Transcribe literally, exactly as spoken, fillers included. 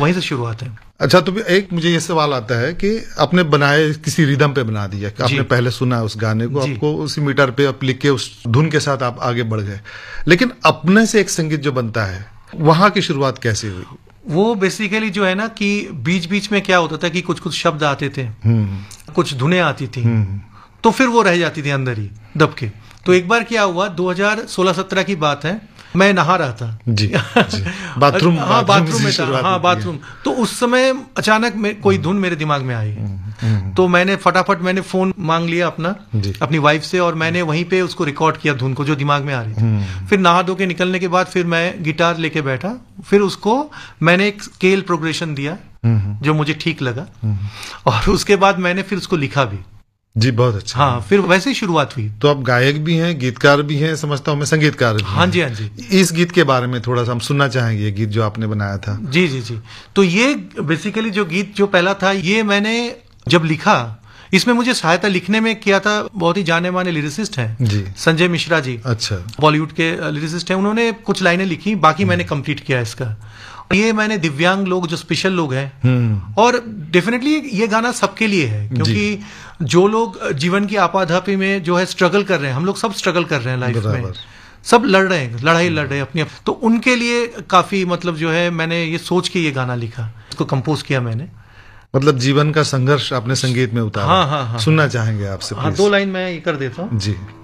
वहीं से शुरुआत है। अच्छा, तो एक मुझे ये सवाल आता है कि आपने बनाए किसी रिदम पे बना दिया, कि आपने पहले सुना उस गाने को, आपको उसी मीटर पे आप लिख के उस धुन के साथ आप आगे बढ़ गए, लेकिन अपने से एक संगीत जो बनता है वहां की शुरुआत कैसे हुई? वो बेसिकली जो है ना कि बीच बीच में क्या होता था कि कुछ कुछ शब्द आते थे, कुछ धुनें आती थी, तो फिर वो रह जाती थी अंदर ही दब के। तो एक बार क्या हुआ, दो हज़ार सोलह सत्रह की बात है, मैं नहा रहा था जी, जी। बाथरूम हाँ बाथरूम में था, हाँ बाथरूम। तो उस समय अचानक में कोई धुन मेरे दिमाग में आई, तो मैंने फटाफट मैंने फोन मांग लिया अपना अपनी वाइफ से, और मैंने वहीं पे उसको रिकॉर्ड किया धुन को जो दिमाग में आ रही थी। फिर नहा धो के निकलने के बाद फिर मैं गिटार लेके बैठा, फिर उसको मैंने एक स्केल प्रोग्रेशन दिया जो मुझे ठीक लगा, और उसके बाद मैंने फिर उसको लिखा भी। जी, बहुत अच्छा। हाँ, फिर वैसे ही शुरुआत हुई। तो आप गायक भी हैं, गीतकार भी हैं, समझता हूँ मैं संगीतकार भी। हाँ जी, हाँ जी। इस गीत के बारे में थोड़ा सा हम सुनना चाहेंगे, ये गीत जो आपने बनाया था। जी जी जी। तो ये बेसिकली जो गीत जो पहला था, ये मैंने जब लिखा, इसमें मुझे सहायता लिखने में किया था बहुत ही जाने माने लिरिसिस्ट हैं जी, संजय मिश्रा जी। अच्छा, बॉलीवुड के लिरिसिस्ट हैं, उन्होंने कुछ लाइनें लिखी, बाकी मैंने कंप्लीट किया इसका। ये मैंने दिव्यांग लोग जो स्पेशल लोग हैं, और डेफिनेटली ये गाना सबके लिए है, क्योंकि जो लोग जीवन की आपाधापी में जो है स्ट्रगल कर रहे हैं, हम लोग सब स्ट्रगल कर रहे हैं लाइफ में, सब लड़ रहे हैं, लड़ाई लड़ रहे हैं अपनी, तो उनके लिए काफी मतलब जो है मैंने ये सोच के ये गाना लिखा, इसको कंपोज किया मैंने। मतलब जीवन का संघर्ष आपने संगीत में उतारा। हाँ हाँ हाँ, सुनना चाहेंगे आपसे। हाँ, दो लाइन मैं ये कर देता हूँ जी।